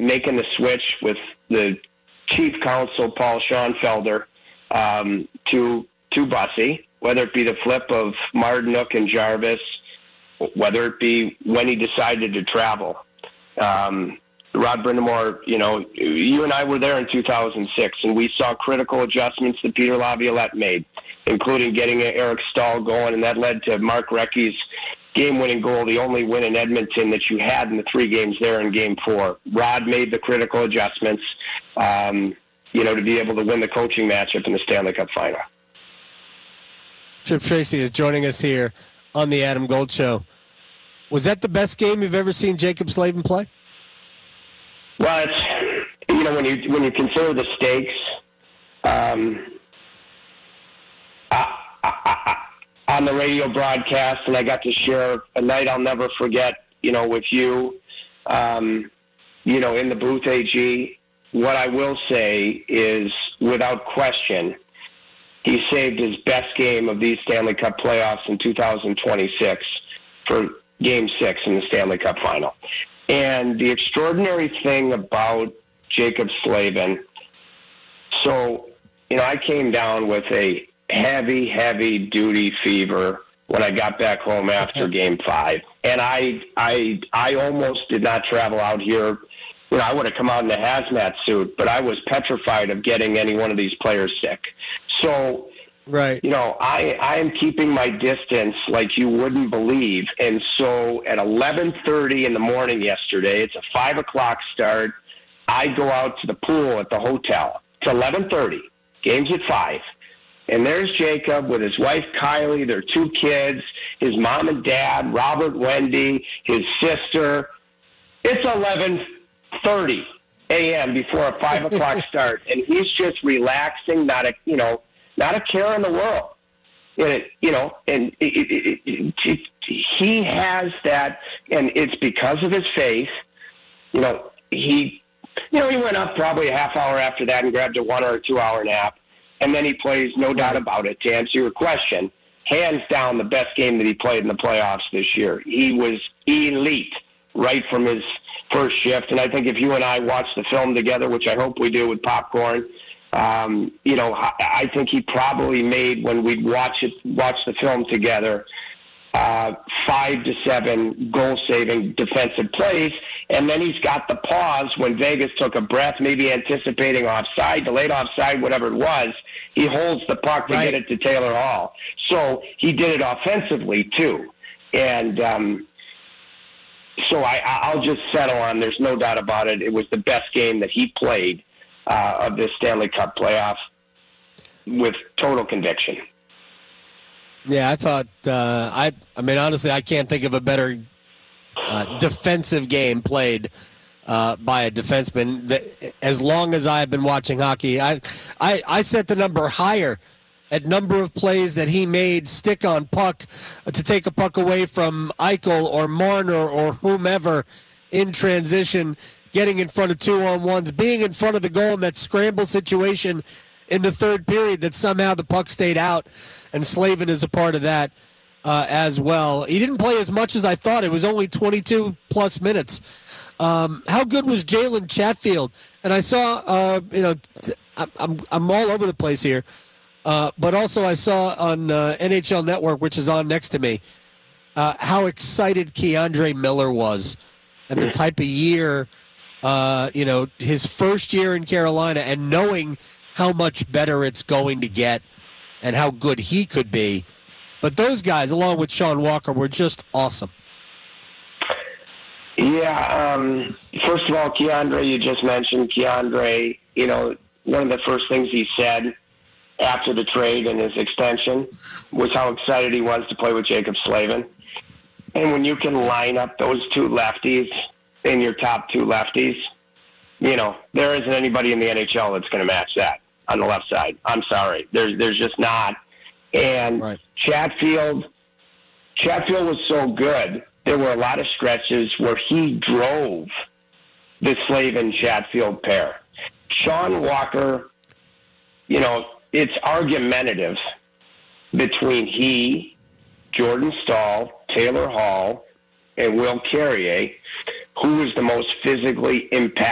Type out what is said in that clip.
making the switch with the chief counsel, Paul Schoenfelder, to Bussy, whether it be the flip of Marduk and Jarvis, whether it be when he decided to travel. Rod Brindamore, you and I were there in 2006, and we saw critical adjustments that Peter Laviolette made, including getting Eric Stahl going, and that led to Mark Recchi's game-winning goal, the only win in Edmonton that you had in the 3 games there in Game 4. Rod made the critical adjustments, to be able to win the coaching matchup in the Stanley Cup Final. Chip Tracy is joining us here on the Adam Gold Show. Was that the best game you've ever seen Jaccob Slavin play? Well, it's, when you consider the stakes, on the radio broadcast, and I got to share a night I'll never forget, with you, in the booth, AG. What I will say is, without question, he saved his best game of these Stanley Cup playoffs in 2026 for Game 6 in the Stanley Cup Final. And the extraordinary thing about Jaccob Slavin, so, I came down with a heavy duty fever when I got back home after Game 5. And I almost did not travel out here. I would have come out in a hazmat suit, but I was petrified of getting any one of these players sick. So, right. I am keeping my distance like you wouldn't believe. And so at 11:30 in the morning yesterday, it's a 5 o'clock start. I go out to the pool at the hotel. It's 11:30. Game's at 5. And there's Jacob with his wife, Kylie, their 2 kids, his mom and dad, Robert, Wendy, his sister. It's 11:30 a.m. before a 5 o'clock start. And he's just relaxing, not a care in the world. And he has that, and it's because of his faith. He went up probably a half hour after that and grabbed a 1 or 2 hour nap. And then he plays, no doubt about it, to answer your question, hands down the best game that he played in the playoffs this year. He was elite right from his first shift. And I think if you and I watch the film together, which I hope we do with popcorn, I think he probably made, when we'd watch the film together, 5 to 7 goal-saving defensive plays, and then he's got the pause when Vegas took a breath, maybe anticipating offside, delayed offside, whatever it was. He holds the puck to get it to Taylor Hall. So he did it offensively, too. And so I'll just settle on, there's no doubt about it, it was the best game that he played of this Stanley Cup playoff with total conviction. Yeah, I thought, honestly, I can't think of a better defensive game played by a defenseman. As long as I've been watching hockey, I set the number higher at number of plays that he made stick on puck to take a puck away from Eichel or Marner or whomever in transition, getting in front of 2-on-1s, being in front of the goal in that scramble situation in the third period that somehow the puck stayed out, and Slavin is a part of that as well. He didn't play as much as I thought. It was only 22-plus minutes. How good was Jalen Chatfield? And I saw, I'm all over the place here, but also I saw on NHL Network, which is on next to me, how excited Keandre Miller was and the type of year, his first year in Carolina, and knowing how much better it's going to get and how good he could be. But those guys, along with Sean Walker, were just awesome. Yeah, first of all, Keandre, you just mentioned Keandre. One of the first things he said after the trade and his extension was how excited he was to play with Jaccob Slavin. And when you can line up those 2 lefties in your top 2 lefties, there isn't anybody in the NHL that's going to match that on the left side. I'm sorry. There's just not. And right. Chatfield was so good. There were a lot of stretches where he drove the Slavin-Chatfield pair. Sean Walker, it's argumentative between he, Jordan Stahl, Taylor Hall, and Will Carrier, who was the most physically impactful